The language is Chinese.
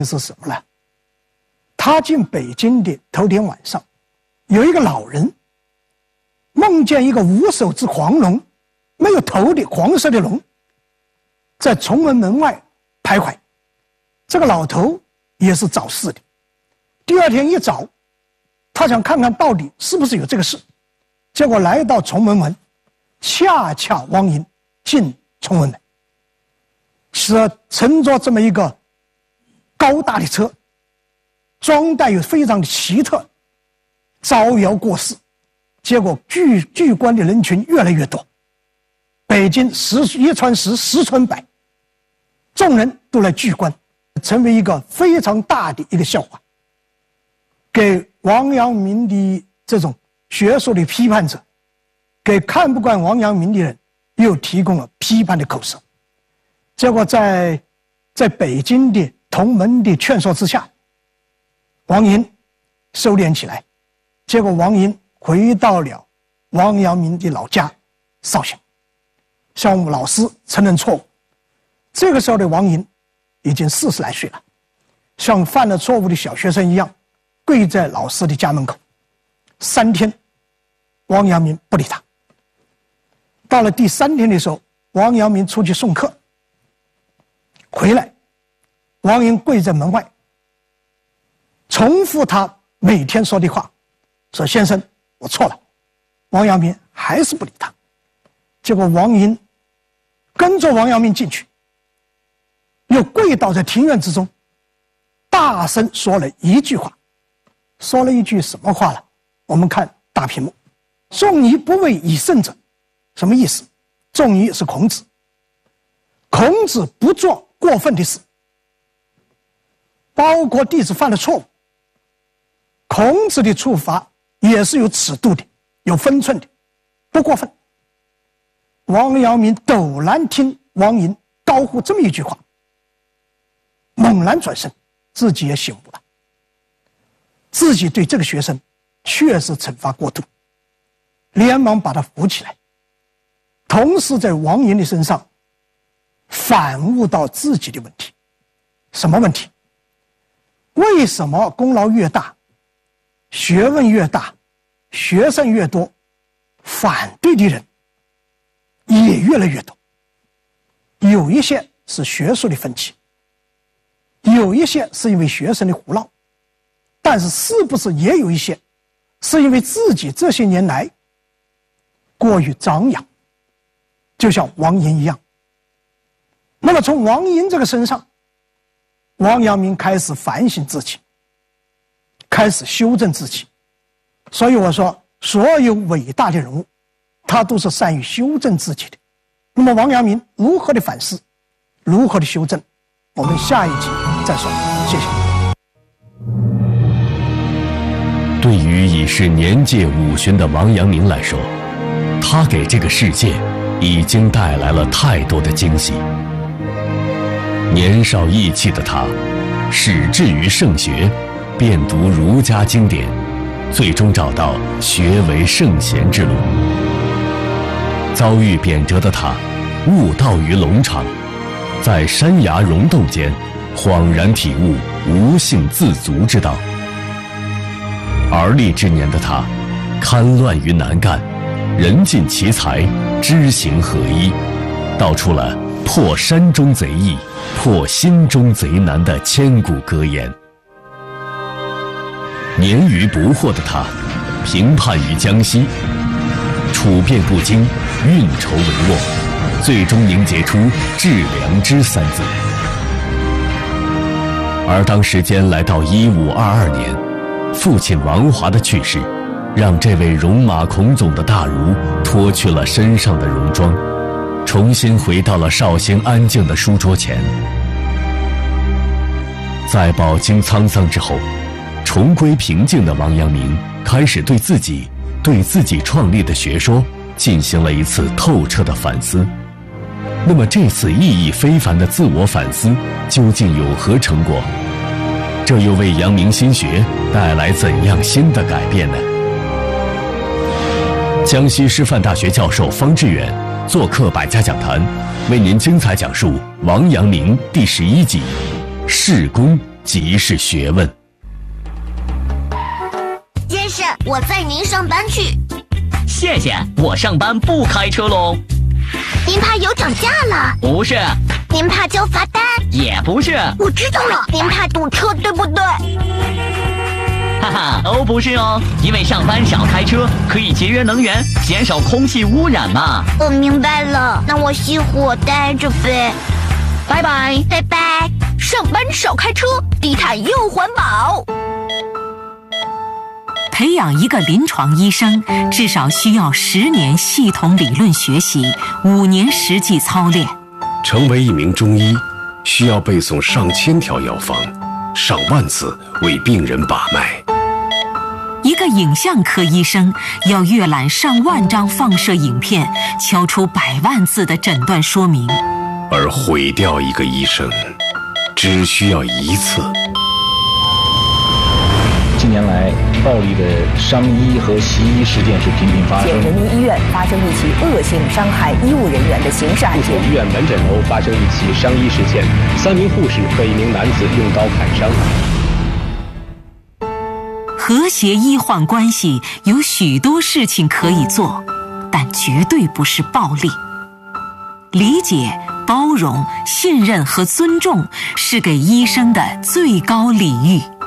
是什么呢？他进北京的头天晚上，有一个老人梦见一个无首之黄龙，没有头的黄色的龙，在崇文门外徘徊。这个老头也是早逝的。第二天一早，他想看看到底是不是有这个事，结果来到崇文门，恰恰汪寅进崇文门，是乘着这么一个高大的车，装扮又非常的奇特，招摇过市，结果聚观的人群越来越多，北京一传十，十传百，众人都来聚观，成为一个非常大的一个笑话，给王阳明的这种学术的批判者，给看不惯王阳明的人又提供了批判的口舌。结果在北京的同门的劝说之下，王寅收敛起来，结果王寅回到了王阳明的老家绍兴，向老师承认错误。这个时候的王寅已经40来岁了，像犯了错误的小学生一样，跪在老师的家门口。3天，王阳明不理他。到了第3天的时候，王阳明出去送客，回来，王寅跪在门外，重复他每天说的话，说：“先生，我错了。”王阳明还是不理他。结果王寅跟着王阳明进去，又跪倒在庭院之中，大声说了一句话。说了一句什么话呢？我们看大屏幕。仲尼不为以圣者，什么意思？仲尼是孔子，孔子不做过分的事，包括弟子犯了错误，孔子的处罚也是有尺度的，有分寸的，不过分。王阳明陡然听王寅高呼这么一句话，猛然转身，自己也醒悟了，自己对这个学生确实惩罚过度，连忙把他扶起来，同时在王寅的身上反悟到自己的问题。什么问题？为什么功劳越大，学问越大，学生越多，反对的人也越来越多？有一些是学术的分歧，有一些是因为学生的胡闹，但是是不是也有一些是因为自己这些年来过于张扬，就像王寅一样？那么从王寅这个身上，王阳明开始反省自己，开始修正自己。所以我说，所有伟大的人物，他都是善于修正自己的。那么王阳明如何的反思，如何的修正，我们下一集再说。谢谢。 对于已是年届50的王阳明来说，他给这个世界已经带来了太多的惊喜。年少意气的他，始志于圣学，遍读儒家经典，最终找到学为圣贤之路。遭遇贬谪的他，悟道于龙场，在山崖溶洞间，恍然体悟无性自足之道。而立之年的他，堪乱于南赣，人尽其才，知行合一，道出了破山中贼易，破心中贼难的千古格言。年逾不惑的他，平叛于江西，处变不惊，运筹帷幄，最终凝结出致良知3字。而当时间来到1522年，父亲王华的去世，让这位戎马倥偬的大儒脱去了身上的戎装，重新回到了绍兴安静的书桌前。在饱经沧桑之后，重归平静的王阳明开始对自己创立的学说进行了一次透彻的反思。那么这次意义非凡的自我反思究竟有何成果？这又为阳明心学带来怎样新的改变呢？江西师范大学教授方志远做客百家讲坛，为您精彩讲述王阳明第11集：事功极是学问。 先生，我载您上班去。 谢谢，我上班不开车喽。 您怕油涨价了？ 不是。 您怕交罚单？ 也不是。 我知道了，您怕堵车，对不对？ 哈哈，都不是哦，因为上班少开车可以节约能源，减少空气污染嘛。 我明白了，那我熄火待着呗。 拜拜， 拜拜。 上班少开车，低碳又环保。 培养一个临床医生，至少需要10年系统理论学习，5年实际操练。 成为一名中医，需要背诵上千条药方，上万次为病人把脉。 一个影像科医生要阅览上万张放射影片，敲出100万字的诊断说明。 而毁掉一个医生，只需要1次。 近年来，暴力的伤医和袭医事件是频频发生。 人民医院发生一起恶性伤害医务人员的刑事案件。 附属医院门诊楼发生一起伤医事件，3名护士被1名男子用刀砍伤。 和谐医患关系有许多事情可以做，但绝对不是暴力。理解、包容、信任和尊重是给医生的最高礼遇。